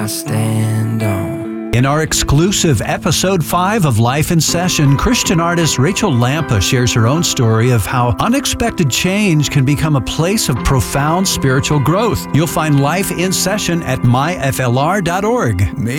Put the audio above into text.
I stand on. In our exclusive Episode 5 of Life in Session, Christian artist Rachel Lampa shares her own story of how unexpected change can become a place of profound spiritual growth. You'll find Life in Session at myflr.org.